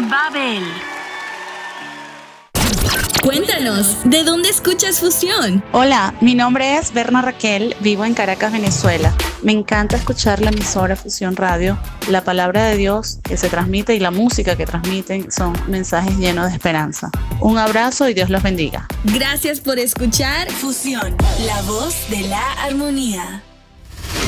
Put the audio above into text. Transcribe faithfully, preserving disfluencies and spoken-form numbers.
Babel. Cuéntanos, ¿de dónde escuchas Fusión? Hola, mi nombre es Berna Raquel, vivo en Caracas, Venezuela. Me encanta escuchar la emisora Fusión Radio. La palabra de Dios que se transmite y la música que transmiten son mensajes llenos de esperanza. Un abrazo y Dios los bendiga. Gracias por escuchar Fusión, la voz de la armonía.